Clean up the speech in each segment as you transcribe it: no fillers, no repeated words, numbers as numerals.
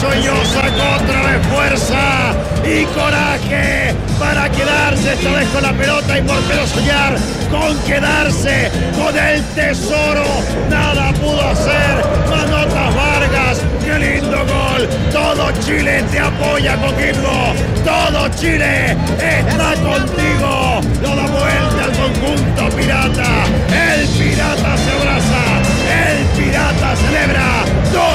Soy Yo sacó otra vez fuerza y coraje para quedarse esta vez con la pelota y por qué soñar con quedarse con el tesoro. Nada pudo hacer Manotas Vargas. ¡Qué lindo gol! Todo Chile te apoya, Coquimbo. Todo Chile está contigo. Lo da vuelta al conjunto pirata. El pirata se abraza. El pirata celebra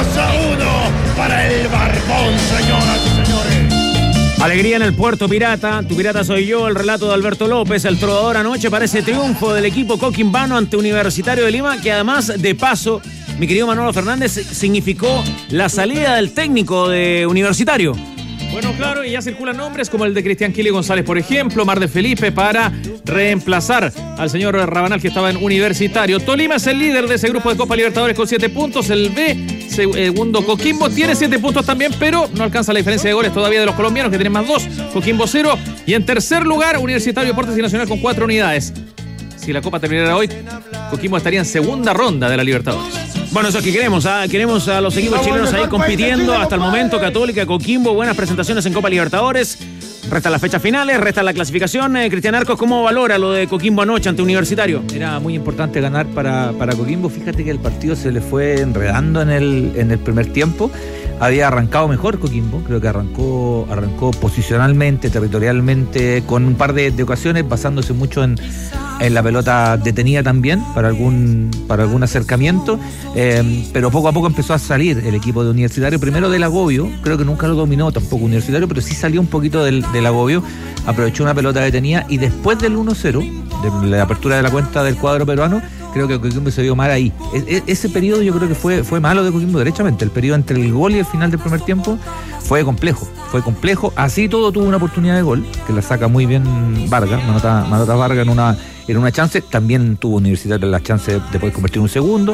2-1 para el Barbón, señoras y señores. Alegría en el Puerto Pirata. Tu pirata soy yo. El relato de Alberto López, el trovador anoche, para ese triunfo del equipo coquimbano ante Universitario de Lima, que además, de paso, mi querido Manolo Fernández, significó la salida del técnico de Universitario. Bueno, claro, y ya circulan nombres como el de Cristian Kili González, por ejemplo, Mar de Felipe, para reemplazar al señor Rabanal, que estaba en Universitario. Tolima es el líder de ese grupo de Copa Libertadores con 7 puntos. El B, segundo Coquimbo, tiene 7 puntos también, pero no alcanza la diferencia de goles todavía de los colombianos, que tienen más 2. Coquimbo 0. Y en tercer lugar, Universitario Deportes y Nacional con 4 unidades. Si la Copa terminara hoy, Coquimbo estaría en segunda ronda de la Libertadores. Bueno, eso es que queremos, queremos a los equipos chilenos ahí compitiendo hasta el momento. Católica, Coquimbo, buenas presentaciones en Copa Libertadores. Restan las fechas finales, resta la clasificación. Cristian Arcos, ¿cómo valora lo de Coquimbo anoche ante Universitario? Era muy importante ganar para Coquimbo. Fíjate que el partido se le fue enredando en el primer tiempo. Había arrancado mejor Coquimbo, creo que arrancó posicionalmente, territorialmente, con un par de ocasiones, basándose mucho en la pelota detenida también, para algún acercamiento, pero poco a poco empezó a salir el equipo de Universitario, primero del agobio, creo que nunca lo dominó tampoco Universitario, pero sí salió un poquito del agobio, aprovechó una pelota detenida, y después del 1-0, de la apertura de la cuenta del cuadro peruano, creo que Coquimbo se vio mal ahí. Ese periodo yo creo que fue malo de Coquimbo derechamente. El periodo entre el gol y el final del primer tiempo fue complejo. Así todo tuvo una oportunidad de gol, que la saca muy bien Vargas, Manotas Vargas en una chance. También tuvo Universitario la chance de poder convertir un segundo.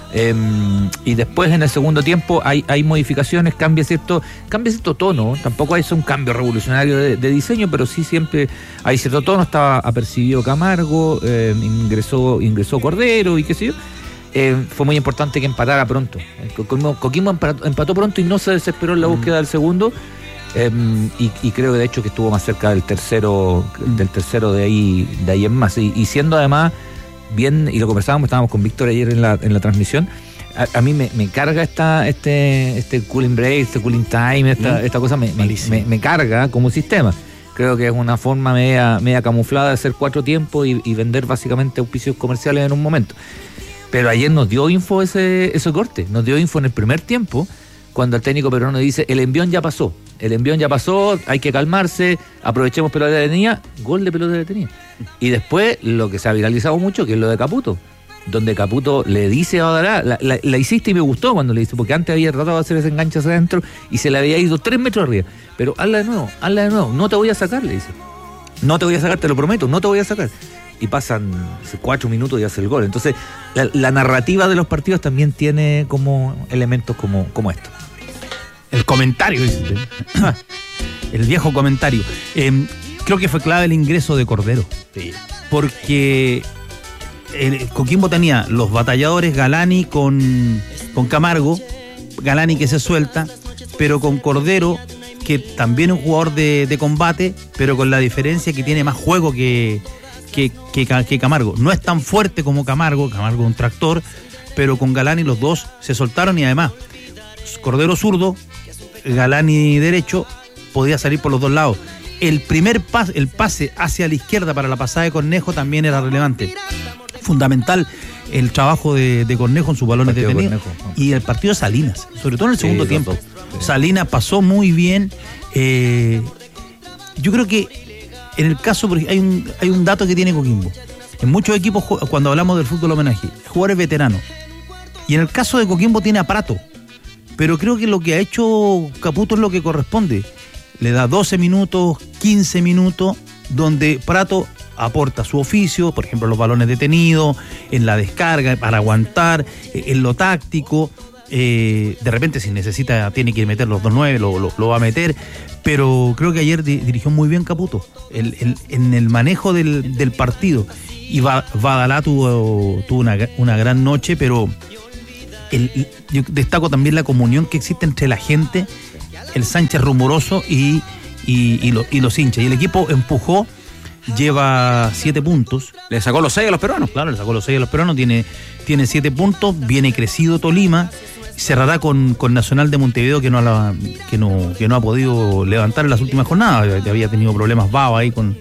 Y después en el segundo tiempo hay modificaciones, cambia cierto tono. Tampoco es un cambio revolucionario de diseño, pero sí siempre hay cierto tono. Estaba apercibido Camargo, ingresó Cordero y qué sé yo. Fue muy importante que empatara pronto. Coquimbo empató pronto y no se desesperó en la búsqueda del segundo. Y creo que de hecho que estuvo más cerca del tercero de ahí en más. Y siendo además bien, y lo conversábamos, estábamos con Víctor ayer en la transmisión, a mí me carga este cooling break, este cooling time, esta cosa me carga como sistema. Creo que es una forma media camuflada de hacer 4 tiempos y vender básicamente auspicios comerciales en un momento. Pero ayer nos dio info ese corte, nos dio info en el primer tiempo, cuando el técnico peruano dice, el envión ya pasó, hay que calmarse, aprovechemos pelota detenida, gol de pelota detenida. Y después lo que se ha viralizado mucho, que es lo de Caputo, donde Caputo le dice a Badalá, la hiciste y me gustó cuando le dice, porque antes había tratado de hacer ese enganche hacia adentro y se le había ido 3 metros arriba, pero hazla de nuevo, no te voy a sacar, le dice, no te voy a sacar, te lo prometo, no te voy a sacar. Y pasan 4 minutos y hace el gol. Entonces la narrativa de los partidos también tiene como elementos como esto. El comentario, dice. El viejo comentario. Creo que fue clave el ingreso de Cordero. Sí. Porque Coquimbo tenía los batalladores Galani con Camargo, Galani que se suelta, pero con Cordero, que también es un jugador de combate, pero con la diferencia que tiene más juego que Camargo. No es tan fuerte como Camargo es un tractor, pero con Galani los dos se soltaron, y además Cordero zurdo, Galani derecho, podía salir por los dos lados. El pase hacia la izquierda para la pasada de Cornejo también era relevante. Fundamental el trabajo de Cornejo en sus balones detenidos. Y el partido de Salinas, sobre todo en el segundo tiempo. Salinas pasó muy bien. Yo creo que en el caso, porque hay un dato que tiene Coquimbo. En muchos equipos, cuando hablamos del fútbol homenaje, jugadores veteranos. Y en el caso de Coquimbo tiene a Prato. Pero creo que lo que ha hecho Caputo es lo que corresponde. Le da 12 minutos, 15 minutos, donde Prato aporta su oficio, por ejemplo, los balones detenidos, en la descarga, para aguantar, en lo táctico. De repente, si necesita, tiene que meter los 2-9, lo va a meter. Pero creo que ayer dirigió muy bien Caputo en el manejo del partido. Y Badalá tuvo una gran noche, pero yo destaco también la comunión que existe entre la gente el Sánchez rumoroso y los hinchas. Y el equipo empujó, lleva 7 puntos. Le sacó los 6 a los peruanos. Claro, le sacó los 6 a los peruanos, tiene 7 puntos, viene crecido Tolima, cerrará con Nacional de Montevideo que no ha podido levantar en las últimas jornadas. Había tenido problemas Bava ahí con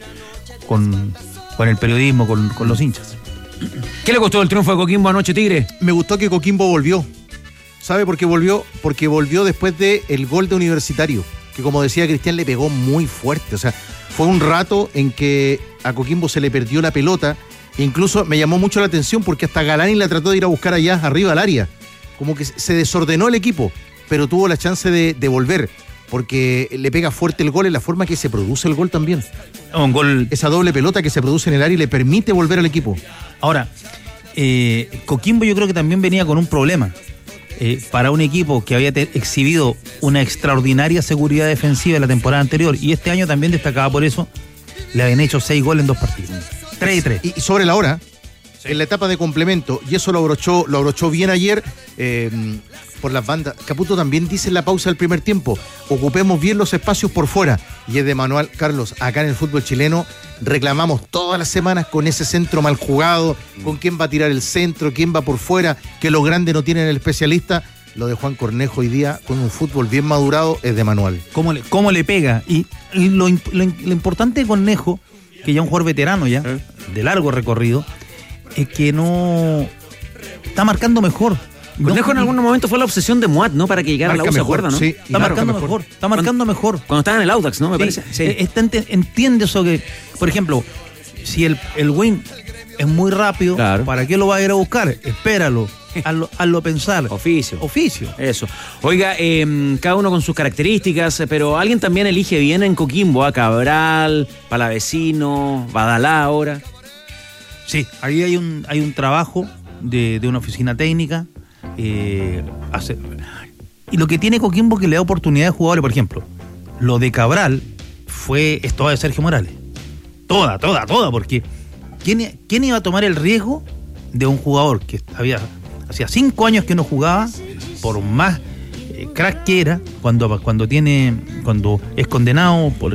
el periodismo, con los hinchas. ¿Qué le costó el triunfo de Coquimbo anoche, Tigre? Me gustó que Coquimbo volvió. ¿Sabe por qué volvió? Porque volvió después del gol de Universitario, que como decía Cristian, le pegó muy fuerte. O sea, fue un rato en que a Coquimbo se le perdió la pelota. Incluso me llamó mucho la atención porque hasta Galani la trató de ir a buscar allá arriba al área. Como que se desordenó el equipo, pero tuvo la chance de volver, porque le pega fuerte el gol en la forma que se produce el gol también. Un gol. Esa doble pelota que se produce en el área y le permite volver al equipo. Ahora, Coquimbo yo creo que también venía con un problema. Para un equipo que había exhibido una extraordinaria seguridad defensiva en la temporada anterior y este año también destacaba por eso, le habían hecho 6 goles en 2 partidos. 3 y 3. Y sobre la hora, en la etapa de complemento, y eso lo abrochó bien ayer por las bandas. Caputo también dice en la pausa del primer tiempo, ocupemos bien los espacios por fuera. Y es de manual, Carlos, acá en el fútbol chileno reclamamos todas las semanas con ese centro mal jugado, con quién va a tirar el centro, quién va por fuera, que los grandes no tienen el especialista. Lo de Juan Cornejo hoy día, con un fútbol bien madurado, es de manual. ¿Cómo le pega? Y lo importante de Cornejo, que ya es un jugador veterano ya, de largo recorrido, es que no está marcando mejor. Cornejo en algún momento fue la obsesión de Muat, ¿no? Para que llegara a la U, ¿se acuerda, no? Sí, está marcando mejor. Cuando estaba en el Audax, ¿no? Me parece. Sí. Entiende eso que, por ejemplo, si el wing es muy rápido, claro, ¿para qué lo va a ir a buscar? Espéralo, hazlo pensar. Oficio. Eso. Oiga, cada uno con sus características, pero alguien también elige bien en Coquimbo, a Cabral, Palavecino, Badalá ahora. Sí, ahí hay un trabajo de una oficina técnica. Y lo que tiene Coquimbo que le da oportunidad de jugadores, por ejemplo, lo de Cabral es toda de Sergio Morales. Toda, porque ¿quién iba a tomar el riesgo de un jugador que hacía 5 años que no jugaba, por más crack que era, cuando es condenado por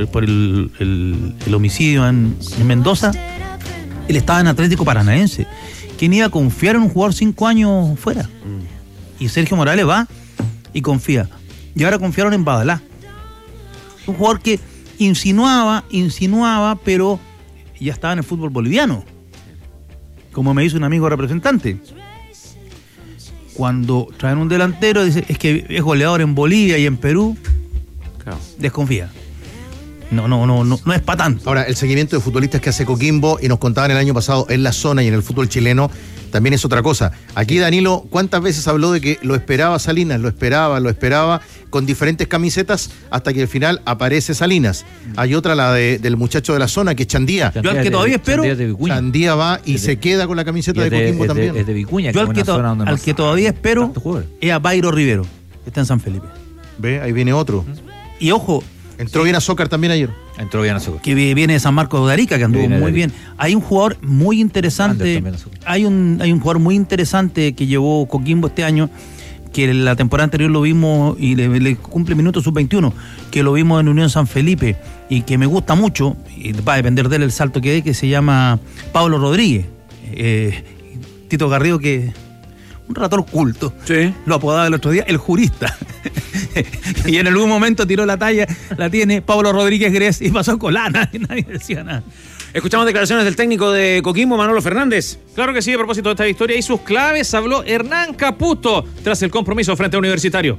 el homicidio en Mendoza? Él estaba en Atlético Paranaense. ¿Quién iba a confiar en un jugador 5 años fuera? Y Sergio Morales va y confía. Y ahora confiaron en Badalá. Un jugador que insinuaba, pero ya estaba en el fútbol boliviano. Como me dice un amigo representante. Cuando traen un delantero, dice, es que es goleador en Bolivia y en Perú, claro, desconfía. No es para tanto. Ahora, el seguimiento de futbolistas que hace Coquimbo, y nos contaban el año pasado en la zona y en el fútbol chileno, también es otra cosa. Aquí Danilo, ¿cuántas veces habló de que lo esperaba Salinas? Lo esperaba, con diferentes camisetas, hasta que al final aparece Salinas. Hay otra, la del muchacho de la zona, que es Chandía. Yo al que todavía espero, Chandía va y se queda con la camiseta de Coquimbo también. Es de Vicuña. Yo al que todavía espero es a Bayro Rivero, que está en San Felipe. Ve, ahí viene otro. Y ojo, entró bien a Zócar también ayer. Que viene de San Marcos de Arica, que anduvo muy bien. Hay un jugador muy interesante. Hay un jugador muy interesante que llevó Coquimbo este año, que la temporada anterior lo vimos y le cumple minutos sub-21, que lo vimos en Unión San Felipe y que me gusta mucho, y va a depender de él el salto que dé, que se llama Pablo Rodríguez. Tito Garrido, que un relator culto. Sí. Lo apodaba el otro día el jurista. Y en algún momento tiró la talla, la tiene Pablo Rodríguez Gres y pasó colana. Nadie decía nada. Escuchamos declaraciones del técnico de Coquimbo, Manolo Fernández. Claro que sí, a propósito de esta victoria y sus claves, habló Hernán Caputo tras el compromiso frente a Universitario.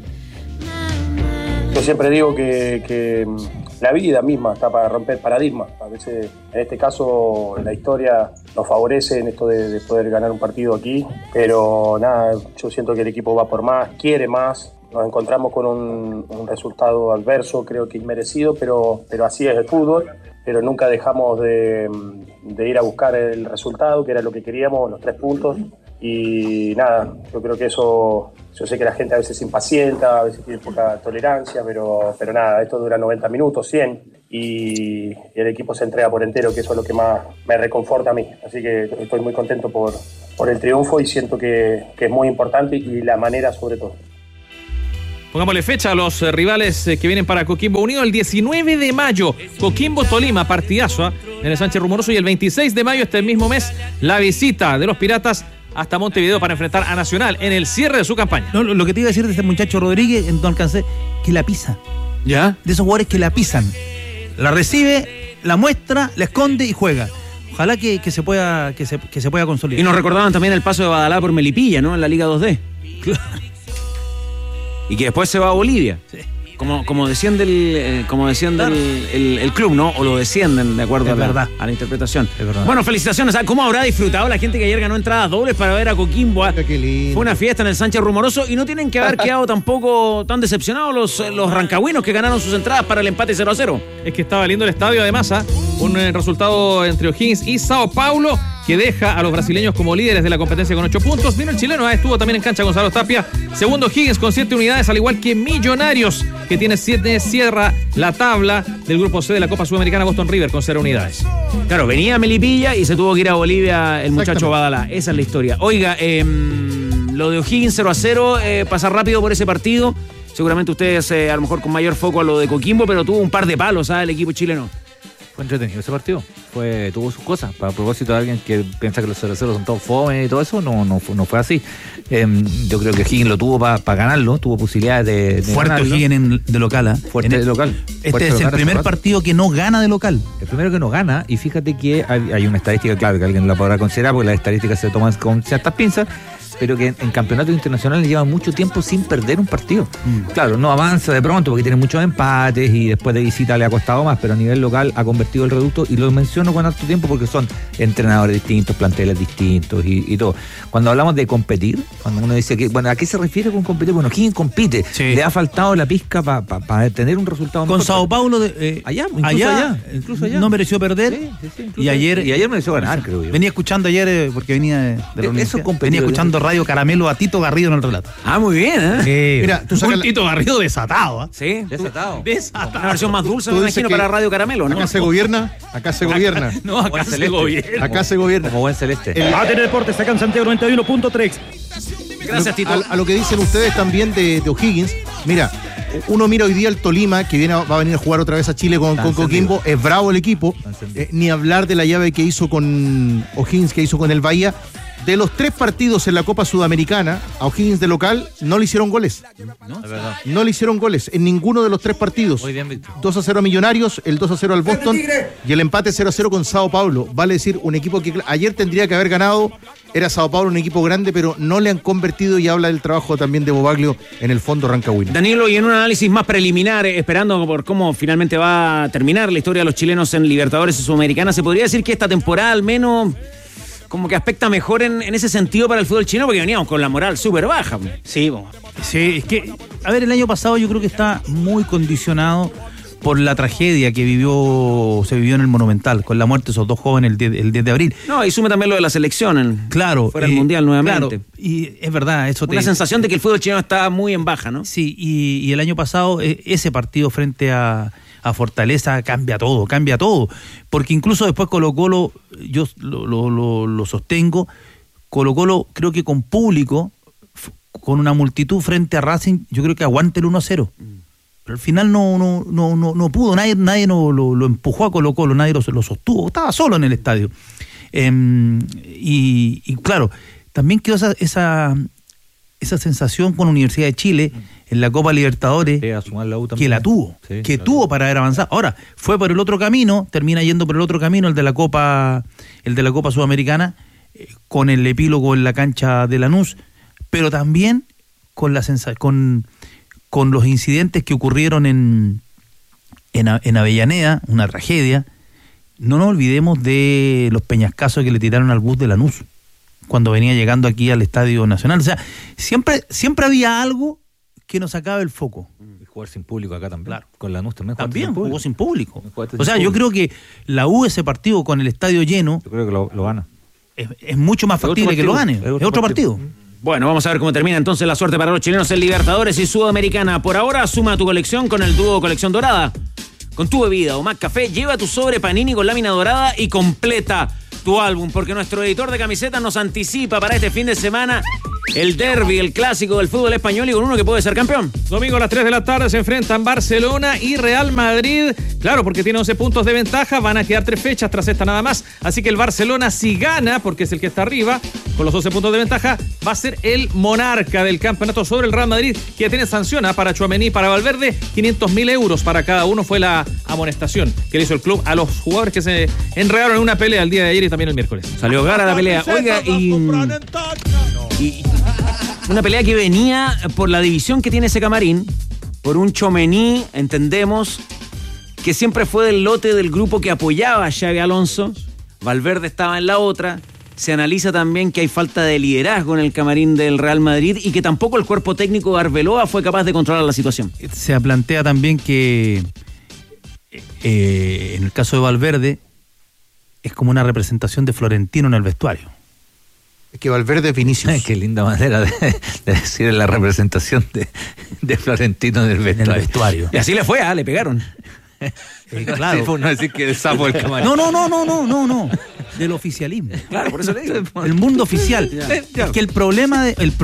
Yo siempre digo que la vida misma está para romper paradigmas. A veces, en este caso, la historia nos favorece en esto de poder ganar un partido aquí. Pero nada, yo siento que el equipo va por más, quiere más. Nos encontramos con un resultado adverso, creo que inmerecido, pero así es el fútbol. Pero nunca dejamos de ir a buscar el resultado, que era lo que queríamos, los 3 puntos. Y nada, yo creo que eso, yo sé que la gente a veces se impacienta, a veces tiene poca tolerancia, pero nada, esto dura 90 minutos, 100, y el equipo se entrega por entero, que eso es lo que más me reconforta a mí. Así que estoy muy contento por el triunfo y siento que es muy importante y la manera sobre todo. Pongámosle fecha a los rivales que vienen para Coquimbo Unido. El 19 de mayo, Coquimbo-Tolima, partidazo en el Sánchez Rumoroso. Y el 26 de mayo, este mismo mes, la visita de los Piratas hasta Montevideo para enfrentar a Nacional en el cierre de su campaña. No, lo que te iba a decir de este muchacho Rodríguez, no alcancé, que la pisa. ¿Ya? De esos jugadores que la pisan. La recibe, la muestra, la esconde y juega. Ojalá que se pueda consolidar. Y nos recordaban también el paso de Badalá por Melipilla, ¿no? En la Liga 2D. Y que después se va a Bolivia. Sí. Como desciende el club, ¿no? O lo descienden, de acuerdo a la interpretación. Es verdad. Bueno, felicitaciones. ¿Cómo habrá disfrutado la gente que ayer ganó entradas dobles para ver a Coquimbo? Qué lindo. Fue una fiesta en el Sánchez Rumoroso y no tienen que haber quedado tampoco tan decepcionados los rancagüinos que ganaron sus entradas para el empate 0-0. Es que estaba lindo el estadio, además, un resultado entre O'Higgins y Sao Paulo que deja a los brasileños como líderes de la competencia con 8 puntos. Vino el chileno, estuvo también en cancha Gonzalo Tapia. Segundo O'Higgins con 7 unidades, al igual que Millonarios, que tiene 7, cierra la tabla del grupo C de la Copa Sudamericana. Boston River con 0 unidades. Claro, venía Melipilla y se tuvo que ir a Bolivia el muchacho Badalá. Esa es la historia. Oiga, lo de O'Higgins 0-0, pasar rápido por ese partido. Seguramente ustedes a lo mejor con mayor foco a lo de Coquimbo, pero tuvo un par de palos el equipo chileno. Fue entretenido ese partido. Tuvo sus cosas. Para propósito de alguien que piensa que los 0-0 son todos fome y todo eso, no fue así. Yo creo que O'Higgins lo tuvo para ganarlo, tuvo posibilidades de fuerte ganarlo. O'Higgins de local. Fuerte de local. Este es el primer partido que no gana de local. El primero que no gana, y fíjate que hay una estadística, claro, que alguien la podrá considerar, porque las estadísticas se toman con ciertas pinzas, pero que en campeonatos internacionales llevan mucho tiempo sin perder un partido. Claro, no avanza de pronto porque tiene muchos empates y después de visita le ha costado más, pero a nivel local ha convertido el reducto, y lo menciono con harto tiempo porque son entrenadores distintos, planteles distintos y todo. Cuando hablamos de competir, cuando uno dice que, bueno, ¿a qué se refiere con competir? Bueno, ¿quién compite? Sí. Le ha faltado la pizca para tener un resultado Con mejor. Sao Paulo Incluso allá. No mereció perder. Sí, y ayer mereció ganar, creo yo. venía escuchando ayer, porque venía de la universidad, venía escuchando Radio Caramelo a Tito Garrido en el relato. Muy bien, Mira, tú sacas Un Tito Garrido desatado. Sí. Desatado. Una versión más dulce, me Tú dices imagino, que para Radio Caramelo, ¿no? acá se gobierna. No, acá se gobierna. Acá se gobierna. Como buen celeste. ATN Deportes, acá en Santiago 91.3. Gracias, Tito. A lo que dicen ustedes también de O'Higgins, mira, uno mira hoy día el Tolima, que va a venir a jugar otra vez a Chile con Coquimbo, es bravo el equipo, ni hablar de la llave que hizo con O'Higgins, que hizo con el Bahía. De los 3 partidos en la Copa Sudamericana, a O'Higgins de local no le hicieron goles. No le hicieron goles en ninguno de los 3 partidos. Muy bien, Víctor. 2-0 a Millonarios, el 2-0 al Boston y el empate 0-0 con Sao Paulo. Vale decir, un equipo que ayer tendría que haber ganado. Era Sao Paulo, un equipo grande, pero no le han convertido, y habla del trabajo también de Bobaglio en el fondo rancagüino. Danilo, y en un análisis más preliminar, esperando por cómo finalmente va a terminar la historia de los chilenos en Libertadores y Sudamericana, ¿se podría decir que esta temporada al menos como que aspecta mejor en ese sentido para el fútbol chileno? Porque veníamos con la moral súper baja. Sí, es que, a ver, el año pasado yo creo que está muy condicionado por la tragedia que se vivió en el Monumental, con la muerte de esos 2 jóvenes el 10 de abril. No, y sume también lo de la selección. Claro. Fuera del Mundial nuevamente. Claro, y es verdad, eso Una sensación de que el fútbol chileno está muy en baja, ¿no? Sí, y el año pasado ese partido frente a Fortaleza cambia todo, porque incluso después Colo-Colo, yo lo sostengo, Colo-Colo creo que con público, con una multitud frente a Racing, yo creo que aguanta el 1-0. Pero al final no pudo, nadie lo empujó a Colo-Colo, nadie lo sostuvo, estaba solo en el estadio. Y claro, también quedó esa sensación con la Universidad de Chile en la Copa Libertadores, que la tuvo, tuvo para haber avanzado. Ahora, fue por el otro camino, termina yendo por el otro camino, el de la Copa Sudamericana, con el epílogo en la cancha de Lanús, pero también con los incidentes que ocurrieron en Avellaneda, una tragedia. No nos olvidemos de los peñascazos que le tiraron al bus de Lanús cuando venía llegando aquí al Estadio Nacional. O sea, siempre había algo que nos sacaba el foco. Y jugar sin público acá también. Claro. Con Lanús también jugó sin público. O sea, yo creo que la U, ese partido con el estadio lleno, yo creo que lo gana. Es mucho más factible que lo gane. Es otro partido. Bueno, vamos a ver cómo termina entonces la suerte para los chilenos en Libertadores y Sudamericana. Por ahora, suma tu colección con el dúo Colección Dorada. Con tu bebida o más café, lleva tu sobre Panini con lámina dorada y completa tu álbum, porque nuestro editor de camisetas nos anticipa para este fin de semana el derbi, el clásico del fútbol español y con uno que puede ser campeón. Domingo a las 3 de la tarde se enfrentan Barcelona y Real Madrid. Claro, porque tiene 11 puntos de ventaja, van a quedar 3 fechas tras esta nada más. Así que el Barcelona, si gana, porque es el que está arriba, con los 12 puntos de ventaja, va a ser el monarca del campeonato sobre el Real Madrid, que ya tiene sanción para Tchouaméni y para Valverde, 500.000 euros para cada uno. Fue la amonestación que le hizo el club a los jugadores que se enredaron en una pelea el día de ayer y también el miércoles. Salió gara la pelea. Oiga, y una pelea que venía por la división que tiene ese camarín, por un Tchouaméni, entendemos, que siempre fue del lote del grupo que apoyaba a Xabi Alonso. Valverde estaba en la otra. Se analiza también que hay falta de liderazgo en el camarín del Real Madrid y que tampoco el cuerpo técnico de Arbeloa fue capaz de controlar la situación. Se plantea también que en el caso de Valverde es como una representación de Florentino en el vestuario. Es que Valverde es Vinicius. Qué linda manera de decir la representación de Florentino en el vestuario. Y así le fue, le pegaron. Claro. Sí, por no decir que el sapo del camarín. No. Del oficialismo. Claro, por eso le digo. El mundo oficial. Es que el problema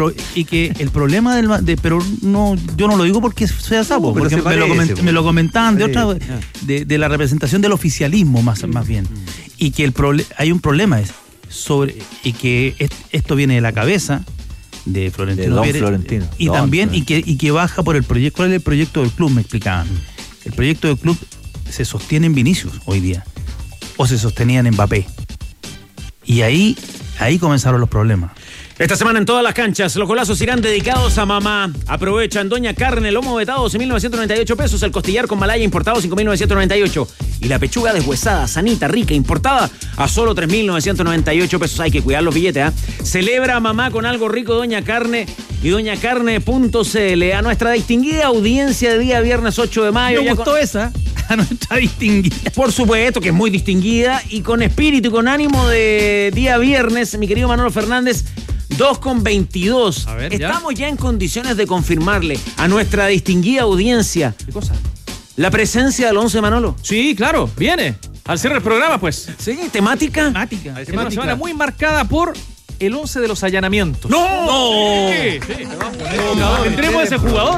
pero no, yo no lo digo porque sea sapo, porque me lo comentaban de la representación del oficialismo más bien. Y que hay un problema y que esto viene de la cabeza de Florentino Pérez, Florentino. Y también y que baja por el proyecto. ¿Cuál es el proyecto del club? Me explicaban. El proyecto del club se sostiene en Vinicius hoy día, o se sostenía en Mbappé, y ahí comenzaron los problemas. Esta semana en todas las canchas, los golazos irán dedicados a mamá. Aprovechan Doña Carne, lomo vetado, 12.998 pesos, el costillar con malaya importado, 5.998, y la pechuga deshuesada, sanita, rica, importada, a solo 3.998 pesos. Hay que cuidar los billetes, Celebra a mamá con algo rico Doña Carne y doñacarne.cl. A nuestra distinguida audiencia de día viernes 8 de mayo. Me gustó esa, a nuestra distinguida. Por supuesto que es muy distinguida y con espíritu y con ánimo de día viernes, mi querido Manolo Fernández. 2:22. A ver, Estamos ya en condiciones de confirmarle a nuestra distinguida audiencia. ¿Qué cosa? La presencia del 11, Manolo. Sí, claro, viene. Al cierre del programa, pues. Sí, temática. Es una semana muy marcada por el 11 de los allanamientos. ¡No! Sí. ¿Tendremos a ese jugador?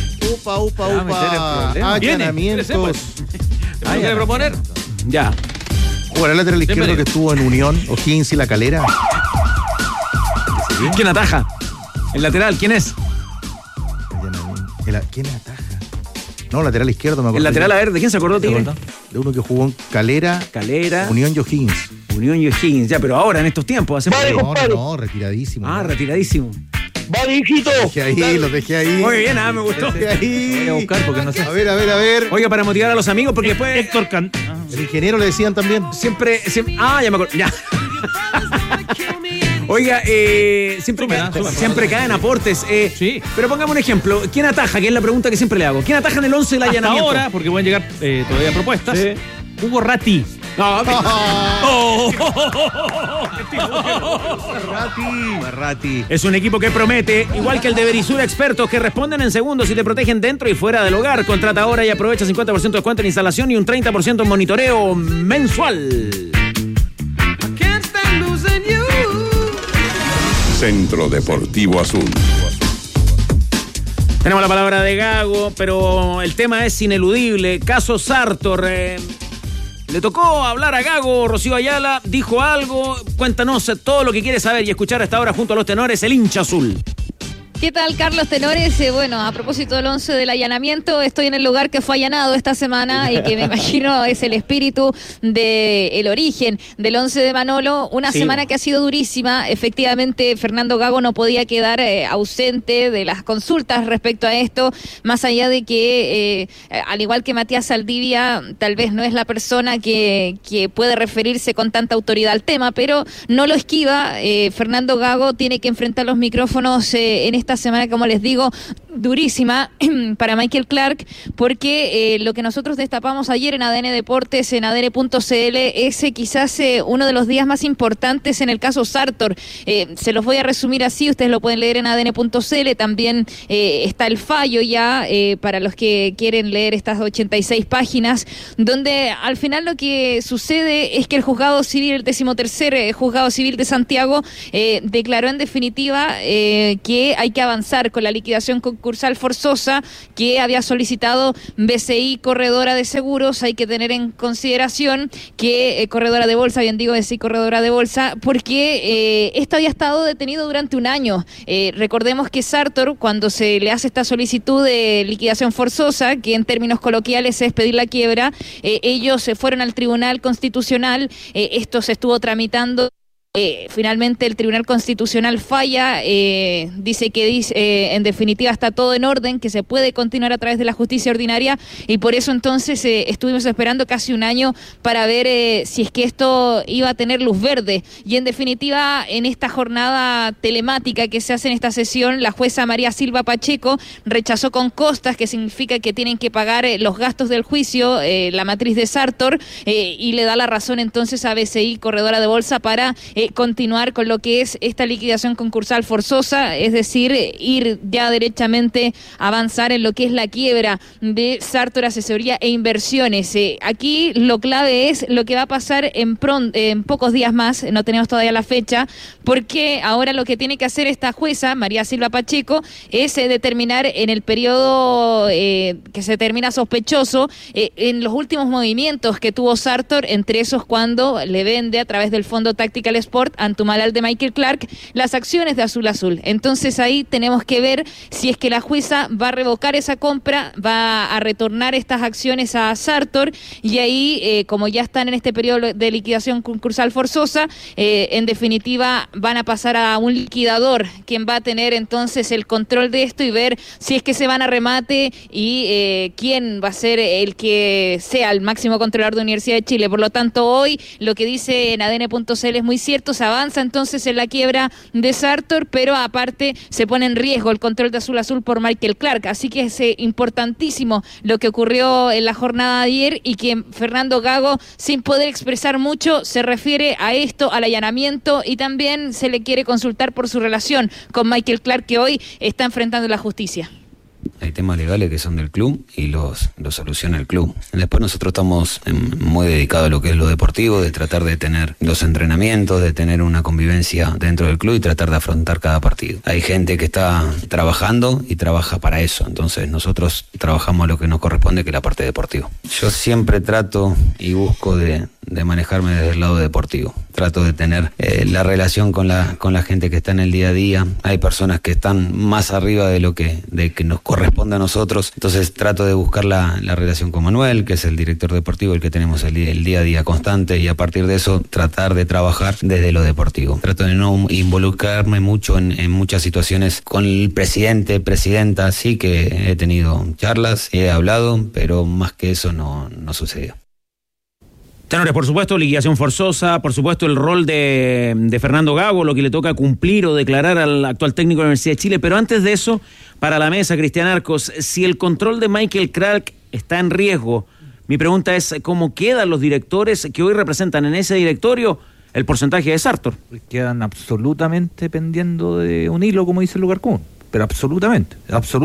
Upa. Allanamientos. ¿Qué quiere proponer? Ya. Jugará el lateral izquierdo que estuvo en Unión, O'Higgins y La Calera. ¿Quién ataja? El lateral, ¿quién es? ¿Quién ataja? No, lateral izquierdo, me acuerdo. El lateral, a ver, ¿de quién se acordó, Tigre? De uno que jugó en Calera, Unión y O'Higgins. Unión y O'Higgins, ya, pero ahora, en estos tiempos. No, retiradísimo. Retiradísimo. Va, hijito. Los dejé ahí. Muy bien, me gustó. Los dejé ahí. Voy a buscar porque no sé. A ver. Oiga, para motivar a los amigos, porque después... Héctor El ingeniero le decían también. Siempre... ya me acuerdo. Ya. Oiga, siempre caen aportes. Sí. Pero pongamos un ejemplo. ¿Quién ataja? Que es la pregunta que siempre le hago. ¿Quién ataja en el 11 del allanamiento? Ahora, porque pueden llegar todavía propuestas. Sí. Hugo Ratti. No, Ratti. Es un equipo que promete, igual que el de Berisur, expertos que responden en segundos y te protegen dentro y fuera del hogar. Contrata ahora y aprovecha 50% de descuento en instalación y un 30% en monitoreo mensual. Centro Deportivo Azul. Tenemos la palabra de Gago, pero el tema es ineludible. Caso Sartor. Le tocó hablar a Gago, Rocío Ayala, dijo algo. Cuéntanos todo lo que quieres saber y escuchar hasta ahora junto a los tenores, el hincha azul. ¿Qué tal, Carlos Tenores? Bueno, a propósito del 11 del allanamiento, estoy en el lugar que fue allanado esta semana y que me imagino es el espíritu del origen del 11 de Manolo. Una semana que ha sido durísima. Efectivamente, Fernando Gago no podía quedar ausente de las consultas respecto a esto, más allá de que, al igual que Matías Saldivia, tal vez no es la persona que puede referirse con tanta autoridad al tema, pero no lo esquiva. Fernando Gago tiene que enfrentar los micrófonos en esta semana, como les digo, durísima para Michael Clark, porque lo que nosotros destapamos ayer en ADN Deportes, en ADN.cl, es quizás uno de los días más importantes en el caso Sartor. Se los voy a resumir así, ustedes lo pueden leer en ADN.cl, también está el fallo ya para los que quieren leer estas 86 páginas, donde al final lo que sucede es que el juzgado civil, el 13º juzgado civil de Santiago, declaró en definitiva que hay que avanzar con la liquidación concursal forzosa que había solicitado BCI Corredora de Seguros. Hay que tener en consideración que Corredora de Bolsa, bien digo BCI Corredora de Bolsa, porque esto había estado detenido durante un año. Recordemos que Sartor, cuando se le hace esta solicitud de liquidación forzosa, que en términos coloquiales es pedir la quiebra, ellos se fueron al Tribunal Constitucional, esto se estuvo tramitando. Finalmente el Tribunal Constitucional falla, dice que en definitiva está todo en orden, que se puede continuar a través de la justicia ordinaria, y por eso entonces estuvimos esperando casi un año para ver si es que esto iba a tener luz verde. Y en definitiva, en esta jornada telemática que se hace en esta sesión, la jueza María Silva Pacheco rechazó con costas, que significa que tienen que pagar los gastos del juicio, la matriz de Sartor, y le da la razón entonces a BCI Corredora de Bolsa para continuar con lo que es esta liquidación concursal forzosa, es decir, ir ya derechamente a avanzar en lo que es la quiebra de Sartor Asesoría e Inversiones. Aquí lo clave es lo que va a pasar en pocos días más, no tenemos todavía la fecha, porque ahora lo que tiene que hacer esta jueza, María Silva Pacheco, es determinar en el periodo que se termina sospechoso, en los últimos movimientos que tuvo Sartor, entre esos cuando le vende a través del Fondo Tactical Sport Antumalal de Michael Clark las acciones de Azul Azul. Entonces ahí tenemos que ver si es que la jueza va a revocar esa compra, va a retornar estas acciones a Sartor, y ahí como ya están en este periodo de liquidación concursal forzosa, en definitiva van a pasar a un liquidador, quien va a tener entonces el control de esto y ver si es que se van a remate y quién va a ser el que sea el máximo controlador de Universidad de Chile. Por lo tanto, hoy lo que dice en ADN.cl es muy cierto, se avanza entonces en la quiebra de Sartor, pero aparte se pone en riesgo el control de Azul Azul por Michael Clark, así que es importantísimo lo que ocurrió en la jornada de ayer, y que Fernando Gago, sin poder expresar mucho, se refiere a esto, al allanamiento, y también se le quiere consultar por su relación con Michael Clark, que hoy está enfrentando la justicia. Hay temas legales que son del club y los soluciona el club. Después nosotros estamos muy dedicados a lo que es lo deportivo, de tratar de tener los entrenamientos, de tener una convivencia dentro del club y tratar de afrontar cada partido. Hay gente que está trabajando y trabaja para eso, entonces nosotros trabajamos lo que nos corresponde, que es la parte deportiva. Yo siempre trato y busco de manejarme desde el lado deportivo. Trato de tener la relación con la gente que está en el día a día. Hay personas que están más arriba de que nos corresponde a nosotros, entonces trato de buscar la relación con Manuel, que es el director deportivo, el que tenemos el día a día constante, y a partir de eso tratar de trabajar desde lo deportivo. Trato de no involucrarme mucho en muchas situaciones con el presidenta, sí que he tenido charlas, he hablado, pero más que eso no sucedió. Tenores, por supuesto, liquidación forzosa, por supuesto el rol de Fernando Gago, lo que le toca cumplir o declarar al actual técnico de la Universidad de Chile, pero antes de eso, para la mesa, Cristian Arcos, si el control de Michael Clark está en riesgo, mi pregunta es, ¿cómo quedan los directores que hoy representan en ese directorio el porcentaje de Sartor? Quedan absolutamente pendiendo de un hilo, como dice el lugar común, pero absolutamente.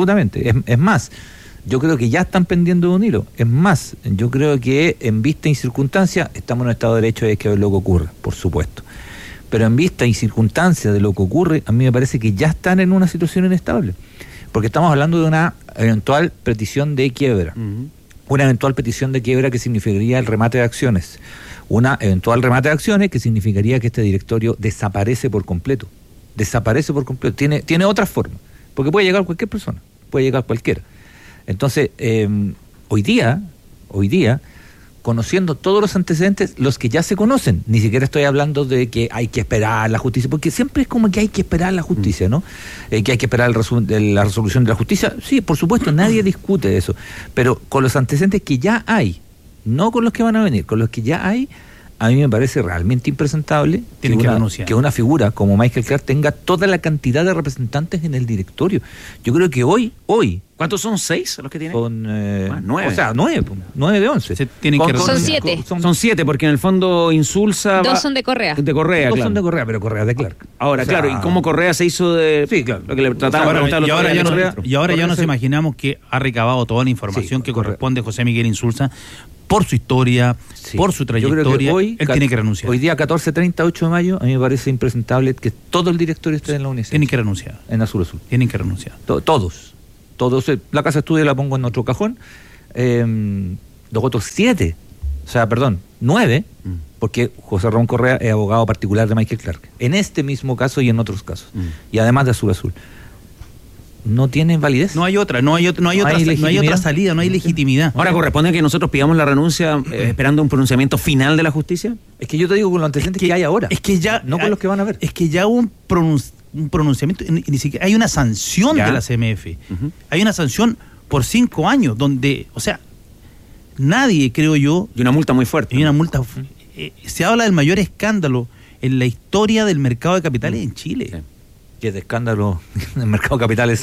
Es más, yo creo que ya están pendiendo de un hilo. Es más, yo creo que en vista y circunstancia, estamos en un estado de derecho de que lo que ocurre, por supuesto. Pero en vista y circunstancia de lo que ocurre, a mí me parece que ya están en una situación inestable. Porque estamos hablando de una eventual petición de quiebra. Uh-huh. Una eventual petición de quiebra que significaría el remate de acciones. Una eventual remate de acciones que significaría que este directorio desaparece por completo. Tiene otra forma. Porque puede llegar cualquier persona. Puede llegar cualquiera. Entonces, hoy día, conociendo todos los antecedentes, los que ya se conocen, ni siquiera estoy hablando de que hay que esperar la justicia, porque siempre es como que hay que esperar la justicia, ¿no? Que hay que esperar la resolución de la justicia. Sí, por supuesto, nadie discute eso, pero con los antecedentes que ya hay, no con los que van a venir, con los que ya hay, a mí me parece realmente impresentable Tienen que renunciar. que una figura como Michael Clark tenga toda la cantidad de representantes en el directorio. Yo creo que hoy ¿cuántos son? ¿6 los que tienen? Con 9. O sea, 9 de 11. Se tienen que Son renunciar. 7. Son 7, porque en el fondo Insulza... 2 son de Correa. De Correa, Dos claro. son de Correa, pero Correa de Clark. Ahora, O sea, claro, ¿y cómo Correa se hizo de...? Sí, claro. Lo que le trataba de preguntar Y ahora ya nos Correa- imaginamos que ha recabado toda la información Sí, que Correa. corresponde a José Miguel Insulza por su historia, Sí. por su Yo creo trayectoria. que hoy, él tiene que renunciar. Hoy día, 14, 30, 8 de mayo, a mí me parece impresentable que todo el directorio esté en la universidad. Tienen que renunciar. En Azul Azul. Tienen que renunciar. Todos. La casa de estudio la pongo en otro cajón. Los otros 7, o sea, perdón, 9, porque José Ramón Correa es abogado particular de Michael Clark. En este mismo caso y en otros casos. Y además de Azul Azul. No tienen validez. No hay otra salida, no hay legitimidad. Ahora, ¿corresponde que nosotros pidamos la renuncia esperando un pronunciamiento final de la justicia? Es que yo te digo con los antecedentes que hay ahora. Es que ya. No con los que van a ver. Es que ya hubo un pronunciamiento, ni siquiera hay una sanción ¿Ya? de la CMF. Hay una sanción por 5 años, donde, o sea, nadie, creo yo. Y una multa muy fuerte. Y una multa. Se habla del mayor escándalo en la historia del mercado de capitales en Chile. Que es de escándalo en el mercado de capitales